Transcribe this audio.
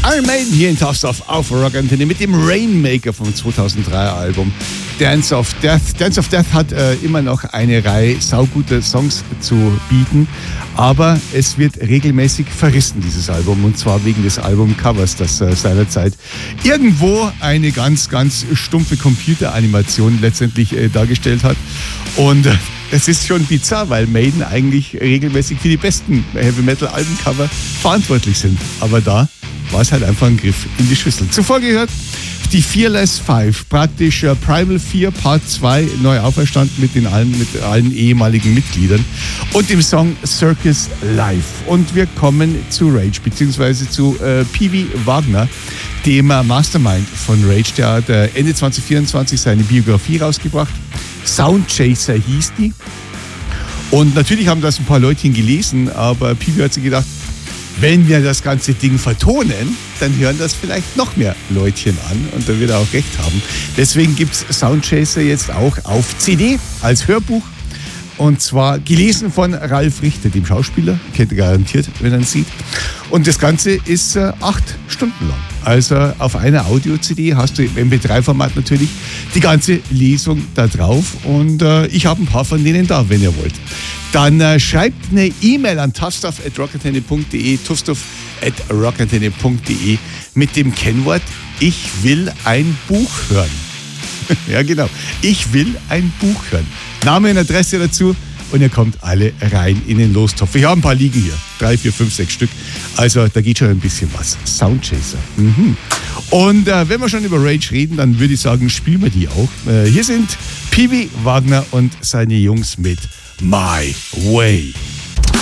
Iron Maiden hier in Tough Stuff auf Rock Antenne mit dem Rainmaker vom 2003er Album Dance of Death. Dance of Death hat immer noch eine Reihe sauguter Songs zu bieten, aber es wird regelmäßig verrissen, dieses Album, und zwar wegen des Albumcovers, das seinerzeit irgendwo eine ganz, ganz stumpfe Computeranimation letztendlich dargestellt hat. Und es ist schon bizarr, weil Maiden eigentlich regelmäßig für die besten Heavy-Metal-Albencover verantwortlich sind. Aber da war es halt einfach ein Griff in die Schüssel. Zuvor gehört die Fearless Five, praktisch Primal 4 Part 2, neu auferstanden mit allen ehemaligen Mitgliedern und dem Song Circus Live. Und wir kommen zu Rage, beziehungsweise zu P.W. Wagner, dem Mastermind von Rage. Der hat Ende 2024 seine Biografie rausgebracht. Soundchaser hieß die. Und natürlich haben das ein paar Leutchen gelesen, aber P.W. hat sich gedacht, wenn wir das ganze Ding vertonen, dann hören das vielleicht noch mehr Leutchen an und dann wird er auch recht haben. Deswegen gibt es Soundchaser jetzt auch auf CD als Hörbuch. Und zwar gelesen von Ralf Richter, dem Schauspieler. Kennt ihr garantiert, wenn er ihn sieht. Und das Ganze ist 8 Stunden lang. Also auf einer Audio-CD hast du im MP3-Format natürlich die ganze Lesung da drauf. Und ich habe ein paar von denen da, wenn ihr wollt. Dann schreibt eine E-Mail an toughstuff@rockantenne.de, toughstuff@rockantenne.de mit dem Kennwort Ich will ein Buch hören. Ja, genau. Ich will ein Buch hören. Name und Adresse dazu und ihr kommt alle rein in den Lostopf. Ich habe ein paar liegen hier. 3, 4, 5, 6 Stück. Also da geht schon ein bisschen was. Soundchaser. Mhm. Und wenn wir schon über Rage reden, dann würde ich sagen, spielen wir die auch. Hier sind P.W. Wagner und seine Jungs mit My Way.